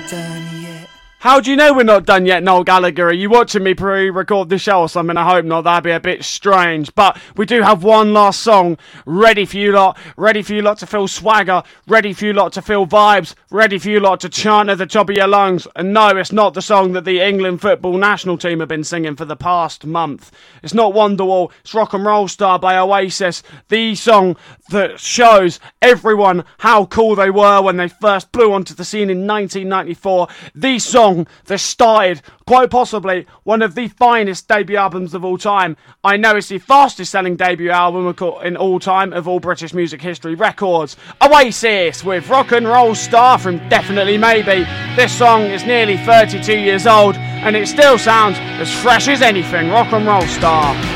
done yet. How do you know we're not done yet, Noel Gallagher? Are you watching me pre-record the show or something? I hope not. That'd be a bit strange. But we do have one last song ready for you lot. Ready for you lot to feel swagger. Ready for you lot to feel vibes. Ready for you lot to chant at the top of your lungs. And no, it's not the song that the England football national team have been singing for the past month. It's not Wonderwall. It's Rock and Roll Star by Oasis. The song that shows everyone how cool they were when they first blew onto the scene in 1994. The song that started, quite possibly, one of the finest debut albums of all time. I know it's the fastest selling debut album in all time of all British music history records. Oasis with Rock and Roll Star from Definitely Maybe. This song is nearly 32 years old and it still sounds as fresh as anything. Rock and Roll Star.